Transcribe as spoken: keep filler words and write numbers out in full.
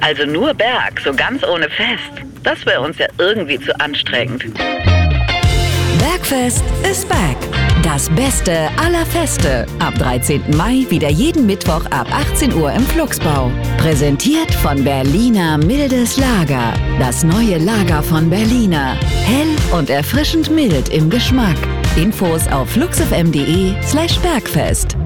Also nur Berg, so ganz ohne Fest. Das wäre uns ja irgendwie zu anstrengend. Bergfest ist back. Das Beste aller Feste. Ab dreizehnten Mai wieder jeden Mittwoch ab achtzehn Uhr im Flugsbau. Präsentiert von Berliner Mildes Lager. Das neue Lager von Berliner. Hell und erfrischend mild im Geschmack. Infos auf fluxfm punkt de slash Bergfest.